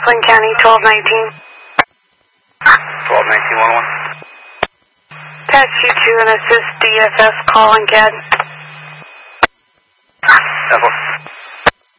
Franklin County, 1219. 121911. Pass you to an assist DFS call and CAD. That's